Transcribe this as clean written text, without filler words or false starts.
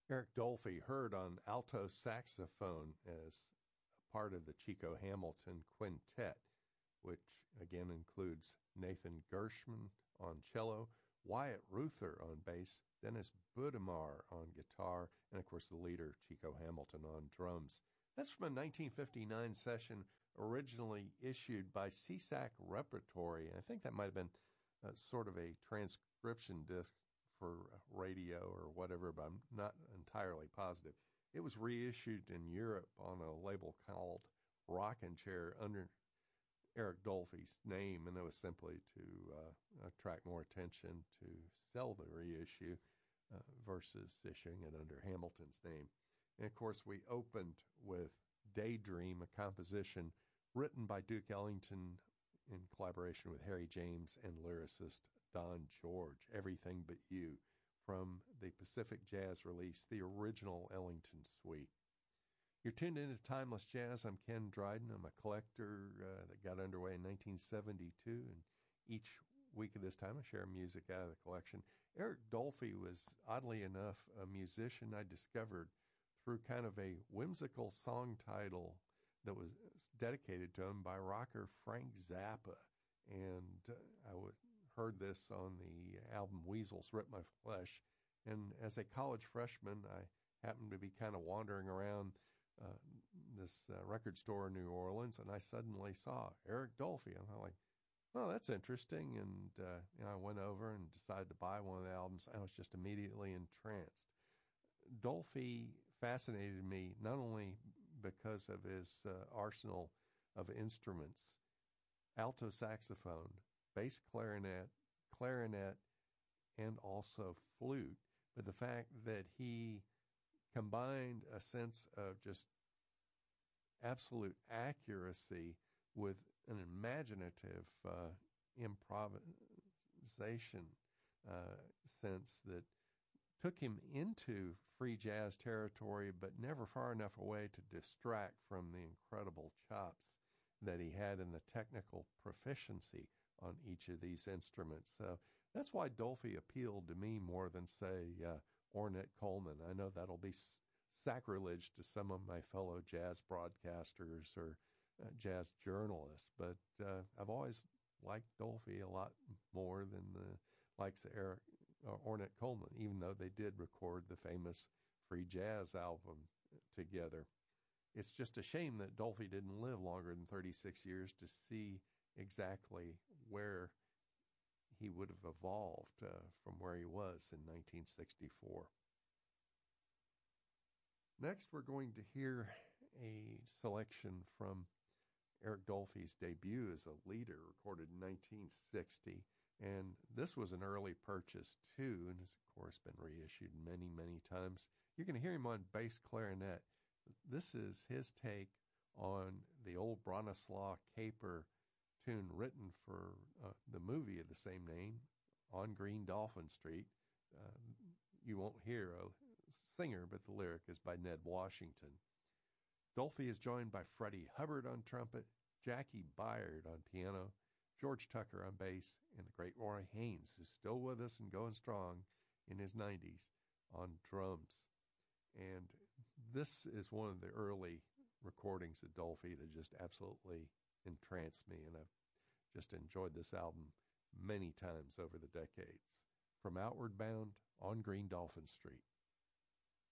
Eric Dolphy, heard on alto saxophone as part of the Chico Hamilton Quintet, which again includes Nathan Gershman on cello, Wyatt Ruther on bass, Dennis Budimar on guitar, and of course the leader, Chico Hamilton, on drums. That's from a 1959 session originally issued by SESAC Repertory. I think that might have been sort of a transcription disc for radio or whatever, but I'm not entirely positive. It was reissued in Europe on a label called Rockin' Chair under Eric Dolphy's name, and it was simply to attract more attention to sell the reissue versus issuing it under Hamilton's name. And, of course, we opened with Daydream, a composition written by Duke Ellington in collaboration with Harry James and lyricist Don George, Everything But You, from the Pacific Jazz release, the original Ellington Suite. You're tuned into Timeless Jazz. I'm Ken Dryden. I'm a collector that got underway in 1972, and each week of this time I share music out of the collection. Eric Dolphy was, oddly enough, a musician I discovered through kind of a whimsical song title that was dedicated to him by rocker Frank Zappa. And heard this on the album Weasels Rip My Flesh. And as a college freshman, I happened to be kind of wandering around this record store in New Orleans, and I suddenly saw Eric Dolphy. And I'm like, oh, that's interesting. And I went over and decided to buy one of the albums. I was just immediately entranced. Dolphy fascinated me not only because of his arsenal of instruments, alto saxophone, bass clarinet, and also flute, but the fact that he combined a sense of just absolute accuracy with an imaginative improvisation sense that took him into free jazz territory, but never far enough away to distract from the incredible chops that he had in the technical proficiency on each of these instruments. So that's why Dolphy appealed to me more than, say, Ornette Coleman. I know that'll be sacrilege to some of my fellow jazz broadcasters or jazz journalists, but I've always liked Dolphy a lot more than the likes of Ornette Coleman, even though they did record the famous Free Jazz album together. It's just a shame that Dolphy didn't live longer than 36 years to see exactly where he would have evolved from where he was in 1964. Next, we're going to hear a selection from Eric Dolphy's debut as a leader, recorded in 1960. And this was an early purchase, too, and has, of course, been reissued many, many times. You're going to hear him on bass clarinet. This is his take on the old Bronislaw Caper tune written for the movie of the same name, On Green Dolphin Street. You won't hear a singer, but the lyric is by Ned Washington. Dolphy is joined by Freddie Hubbard on trumpet, Jackie Byard on piano, George Tucker on bass, and the great Roy Haynes, who's still with us and going strong in his 90s, on drums. And this is one of the early recordings of Dolphy that just absolutely entranced me, and I've just enjoyed this album many times over the decades. From Outward Bound, On Green Dolphin Street.